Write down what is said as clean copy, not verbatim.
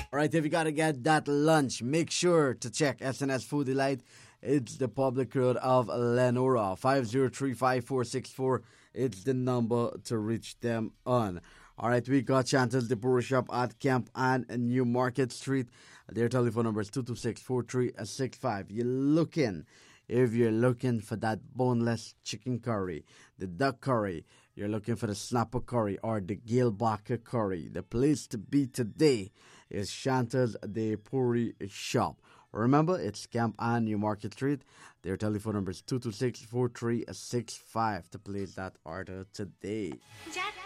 Alright, if you gotta get that lunch, make sure to check SNS Food Delight. It's the public road of Lenora. 5035464. It's the number to reach them on. Alright, we got Chantel's Depot Shop at Camp and New Market Street. Their telephone number is 226-4365. If you're looking for that boneless chicken curry, the duck curry, you're looking for the snapper curry or the Gilbacher curry, the place to be today is Chantel's Depot Shop. Remember, it's Camp and New Market Street. Their telephone number is 226-4365 to place that order today.